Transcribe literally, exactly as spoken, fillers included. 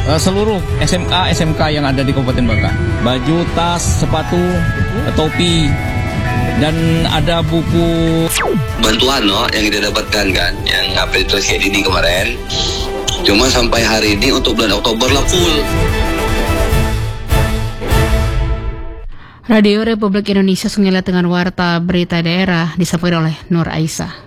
uh, seluruh S M A S M K yang ada di Kabupaten Bangka. Baju, tas, sepatu, topi, dan ada buku bantuan no yang kita dapatkan kan, yang apa itu kayak ini kemarin. Cuma sampai hari ini untuk bulan Oktober lah full. Radio Republik Indonesia Sungai dengan Warta Berita Daerah disampaikan oleh Nur Aisyah.